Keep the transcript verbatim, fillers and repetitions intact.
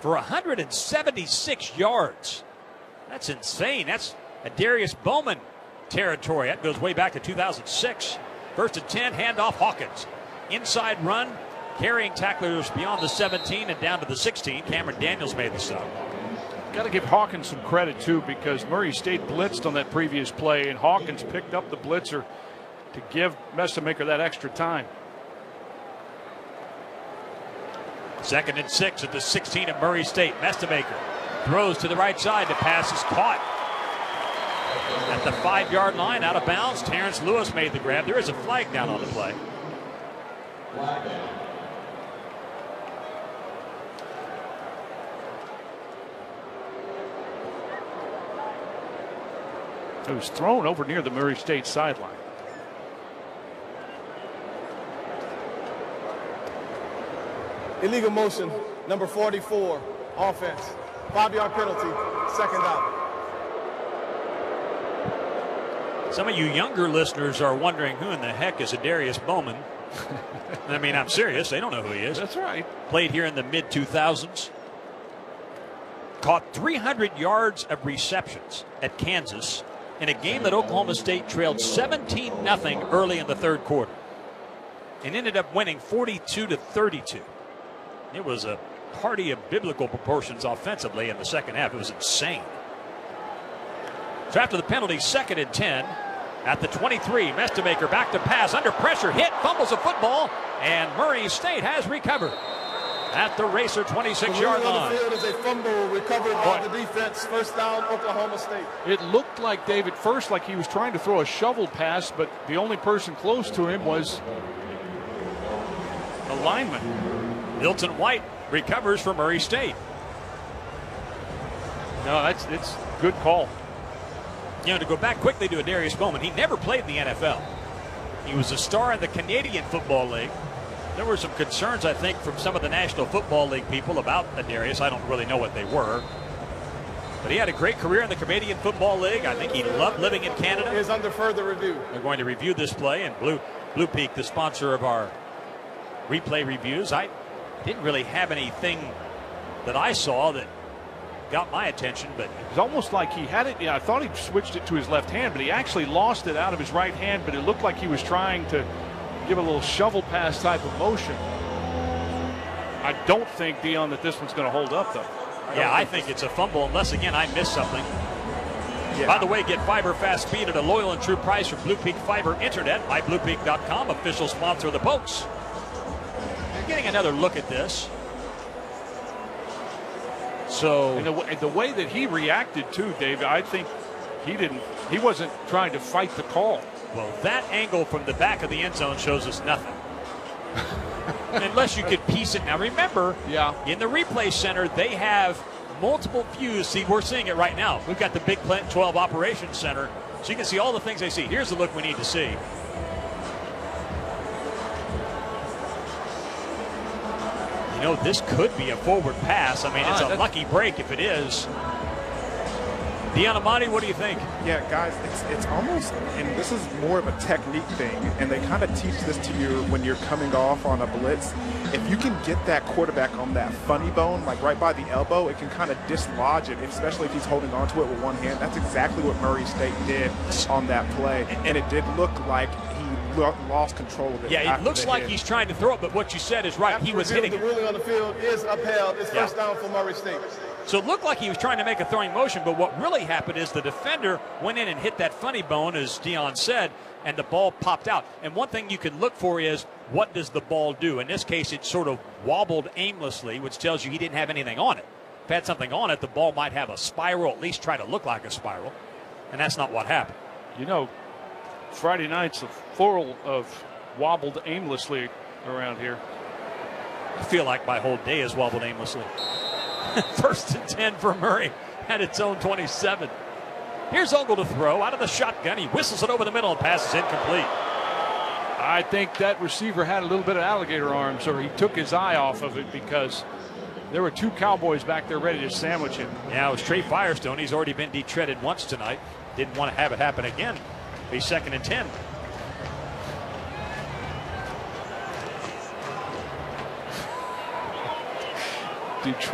for one hundred seventy-six yards. That's insane. That's a Darius Bowman territory. That goes way back to two thousand six. First and ten, handoff Hawkins. Inside run, carrying tacklers beyond the seventeen and down to the sixteen. Cameron Daniels made the stop. Got to give Hawkins some credit, too, because Murray State blitzed on that previous play, and Hawkins picked up the blitzer to give Mestemaker that extra time. Second and six at the sixteen of Murray State. Mestemaker throws to the right side. The pass is caught at the five-yard line, out of bounds. Terrence Lewis made the grab. There is a flag down on the play. It was thrown over near the Murray State sideline. Illegal motion, number forty-four, offense. Five-yard penalty, second down. Some of you younger listeners are wondering who in the heck is Adarius Bowman. I mean, I'm serious. They don't know who he is. That's right. Played here in the mid two thousands. Caught three hundred yards of receptions at Kansas in a game that Oklahoma State trailed seventeen nothing early in the third quarter and ended up winning forty-two to thirty-two. It was a party of biblical proportions offensively in the second half. It was insane. So after the penalty, second and ten at the twenty-three. Mestemaker back to pass, under pressure, hit, fumbles a football, and Murray State has recovered at the Racer twenty-six-yard line. On the field is a fumble recovered by the defense. First down, Oklahoma State. It looked like David first like he was trying to throw a shovel pass, but the only person close to him was a lineman. Milton White recovers for Murray State. No, that's it's good call. You know, to go back quickly to Adarius Bowman, he never played in the N F L. He was a star in the Canadian Football League. There were some concerns, I think, from some of the National Football League people about Adarius. I don't really know what they were. But he had a great career in the Canadian Football League. I think he loved living in Canada. Is under further review. We're going to review this play, and Blue Blue Peak, the sponsor of our replay reviews. I didn't really have anything that I saw that got my attention, but it was almost like he had it. Yeah, I thought he switched it to his left hand, but he actually lost it out of his right hand. But it looked like he was trying to give a little shovel pass type of motion. I don't think, Dion, that this one's going to hold up, though. I yeah, I think it's a fumble unless, again, I missed something. Yeah. By the way, get fiber fast speed at a loyal and true price from Blue Peak Fiber Internet. my blue peak dot com, official sponsor of the Pokes. You're getting another look at this. So and the, and the way that he reacted too, David, I think he didn't. He wasn't trying to fight the call. Well, that angle from the back of the end zone shows us nothing. Unless you could piece it. Now remember, yeah. in the replay center, they have multiple views. See, we're seeing it right now. We've got the Big twelve Operations Center, so you can see all the things they see. Here's the look we need to see. You know, this could be a forward pass. I mean, it's a lucky break if it is. Dion Amati, what do you think? Yeah, guys, it's it's almost, and this is more of a technique thing, and they kind of teach this to you when you're coming off on a blitz. If you can get that quarterback on that funny bone, like right by the elbow, it can kind of dislodge it, especially if he's holding onto it with one hand. That's exactly what Murray State did on that play, and it did look like he lost control of it. Yeah, it looks like hit. He's trying to throw it, but what you said is right. After he was review, hitting the it. ruling on the field is upheld. It's yeah. first down for Murray State. So it looked like he was trying to make a throwing motion, but what really happened is the defender went in and hit that funny bone, as Dion said, and the ball popped out. And one thing you can look for is, what does the ball do? In this case, it sort of wobbled aimlessly, which tells you he didn't have anything on it. If it had something on it, the ball might have a spiral, at least try to look like a spiral, and that's not what happened. You know, Friday nights are full of wobbled aimlessly around here. I feel like my whole day is wobbled aimlessly. First and ten for Murray at its own twenty-seven. Here's Ogle to throw out of the shotgun. He whistles it over the middle and passes incomplete. I think that receiver had a little bit of alligator arms, or he took his eye off of it, because there were two Cowboys back there ready to sandwich him. Yeah, it was Trey Firestone. He's already been detreaded once tonight. Didn't want to have it happen again. Be second and ten. Detroit.